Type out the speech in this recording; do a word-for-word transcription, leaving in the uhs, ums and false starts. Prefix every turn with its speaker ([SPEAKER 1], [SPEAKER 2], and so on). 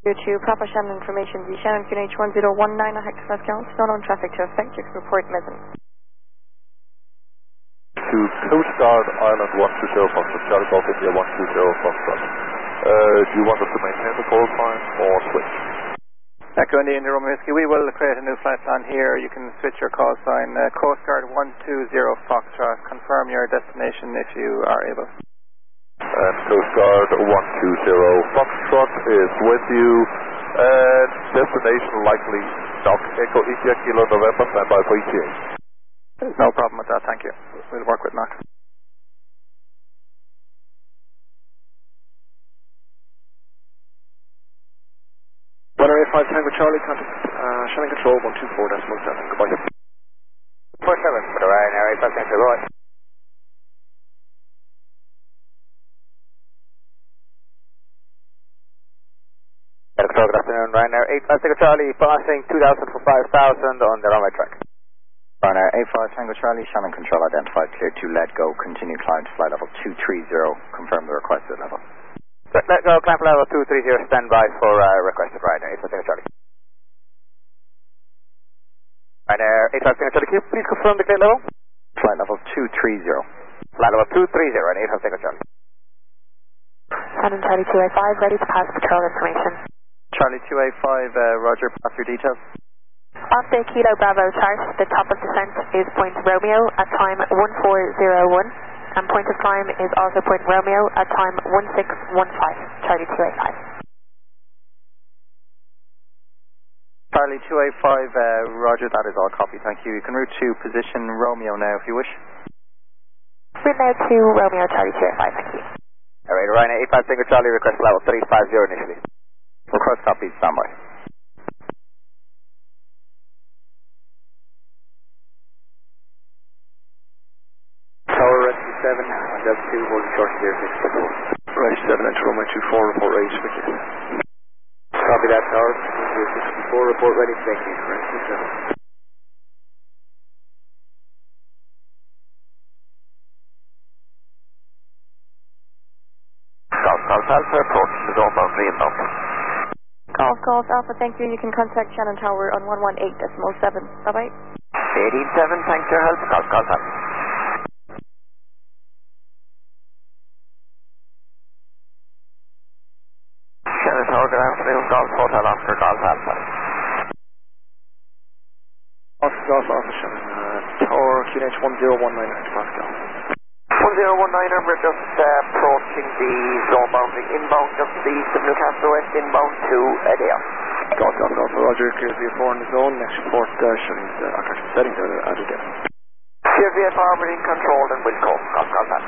[SPEAKER 1] to Papa Shannon information, the Shannon Q N H one zero one nine hectopascal, snow on traffic to affect, you can report missing.
[SPEAKER 2] To Coast Guard Island one two zero Foxtrot, Charlie Golf India one two zero Foxtrot. Uh, do you want us to maintain the call sign or switch?
[SPEAKER 3] Echo India India Romeo Whiskey, we will create a new flight plan here. You can switch your call sign. Uh, Coast Guard one two zero Foxtrot. Confirm your destination if you are able.
[SPEAKER 2] And Coast Guard one two zero Foxtrot is with you. And destination likely Dock Echo India Kilo November, standby for E T A.
[SPEAKER 3] There's no problem with that, thank you. We'll work with Mark.
[SPEAKER 4] Runway five Tango Charlie, contact uh, Shannon Control one two four decimal seven, goodbye.
[SPEAKER 5] four seven for the Ryanair eight five Tango, right. Control, good afternoon, Ryanair eight five Tango Charlie, passing two thousand for five thousand on the runway track.
[SPEAKER 6] Ryanair eight five Tango Charlie, Shannon Control identified, clear to let go, continue climb to flight level two three zero, confirm the requested level.
[SPEAKER 5] Let, let go, climb level two three zero, standby for uh, requested Ryanair eight five Tango Charlie. Ryanair eight five Tango Charlie, can you please confirm the clear level?
[SPEAKER 6] Flight level two three zero.
[SPEAKER 5] Flight level two three zero, and eight five Tango Charlie.
[SPEAKER 1] Shannon Charlie two eight five, ready to pass patrol information.
[SPEAKER 3] Charlie two eight five, uh, Roger, pass your details.
[SPEAKER 1] Off the Kilo Bravo chart, the top of descent is Point Romeo at time one four zero one, and point of climb is also Point Romeo at time one six one five, Charlie two eight five.
[SPEAKER 3] Charlie two eight five, uh, Roger, that is all copy, thank you. You can route to position Romeo now if you wish.
[SPEAKER 1] Route now to Romeo, Charlie two eight five, thank you.
[SPEAKER 5] Alright, Ryanair eight five Tango Charlie, request level three five zero initially.
[SPEAKER 6] Request copy, standby.
[SPEAKER 4] Tower Rescue seven, on Delta two, holding short zero six four. Rescue seven, enter runway two four, report ready to pick you.
[SPEAKER 5] Copy that, Tower. zero six four, report ready to take you. Rescue seven.
[SPEAKER 2] Golf Golf Alpha, approach the normal inbound.
[SPEAKER 1] Golf Golf Alpha, thank you. You can contact Shannon Tower on one one eight decimal seven. Bye bye.
[SPEAKER 5] eighteen seven, thanks for your help. Golf Golf Alpha.
[SPEAKER 2] Shannon Tower, good afternoon, Golf Hotel Oscar, Golf Alpha.
[SPEAKER 4] Oscar Golf Alpha, Shannon, uh, Tower Q N H one zero one nine hectopascal.
[SPEAKER 2] one zero one nine, we're just uh, approaching the zone boundary inbound, just east of Newcastle West, inbound to Adele.
[SPEAKER 4] Golf Golf Alpha, Roger, clear V F four in the zone, next report uh, Shannon's uh, settings at Adele.
[SPEAKER 2] Clear V F four, we're in control and we'll go. Golf Golf Alpha.